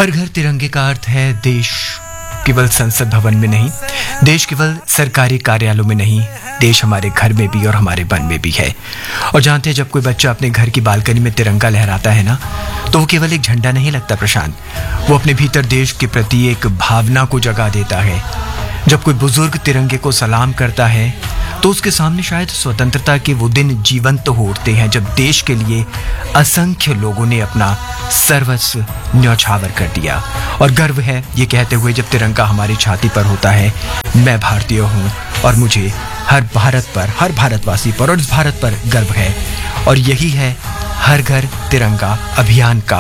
हर घर तिरंगे का अर्थ है देश केवल संसद भवन में नहीं, देश केवल सरकारी कार्यालयों में नहीं, देश हमारे घर में भी और हमारे मन में भी है। और जानते हैं, जब कोई बच्चा अपने घर की बालकनी में तिरंगा लहराता है ना, तो वो केवल एक झंडा नहीं लगता प्रशांत, वो अपने भीतर देश के प्रति एक भावना को जगा देता है। जब कोई बुजुर्ग तिरंगे को सलाम करता है तो उसके सामने शायद स्वतंत्रता के वो दिन जीवंत हो उठते हैं जब देश के लिए असंख्य लोगों ने अपना सर्वस्व न्यौछावर कर दिया। और गर्व है ये कहते हुए जब तिरंगा हमारी छाती पर होता है, मैं भारतीय हूँ और मुझे हर भारत पर, हर भारतवासी पर और इस भारत पर गर्व है। और यही है हर घर तिरंगा अभियान का